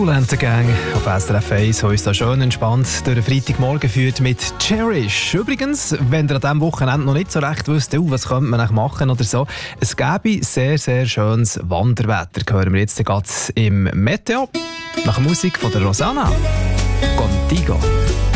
Kool and the Gang auf SRF 1, die uns da schön entspannt durch den Freitagmorgen führt mit Cherish. Übrigens, wenn ihr an diesem Wochenende noch nicht so recht wisst, was könnte man eigentlich machen oder so, es gäbe sehr, sehr schönes Wanderwetter. Hören wir jetzt gerade im Meteo nach Musik von der Rosanna. Contigo.